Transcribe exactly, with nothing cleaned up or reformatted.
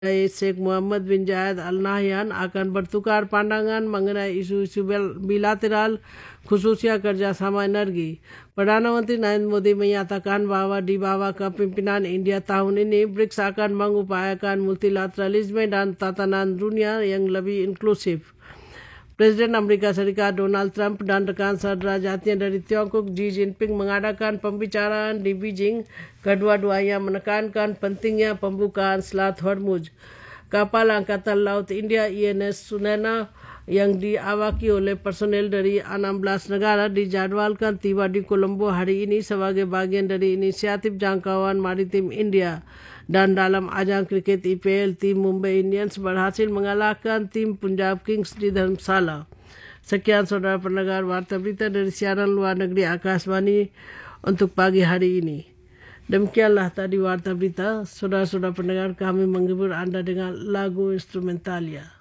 Sheikh Muhammad bin Zayed Al Nahyan akan bertukar pandangan mengenai isu-isu bilateral khususnya kerjasama energi. Perdana Menteri Narendra Modi menyatakan bahwa di bawah kepimpinan India tahun ini, BRICS akan mengupayakan multilateralisme dan tatanan dunia yang lebih inklusif. Presiden Amerika Serikat Donald Trump dan rekan sederajatnya dari Tiongkok Xi Jinping mengadakan pembicaraan di Beijing. Kedua-duanya menekankan pentingnya pembukaan Selat Hormuz. Kapal Angkatan Laut India I N S Sunena yang diawaki oleh personel dari enam belas negara dijadwalkan tiba di Colombo hari ini sebagai bagian dari inisiatif jangkauan maritim India. Dan dalam ajang kriket I P L, tim Mumbai Indians berhasil mengalahkan tim Punjab Kings di Dharamsala. Sekian saudara pendengar warta berita dari siaran luar negeri Akashvani untuk pagi hari ini. Demikianlah tadi warta berita. Saudara-saudara pendengar, kami menghibur Anda dengan lagu instrumentalia.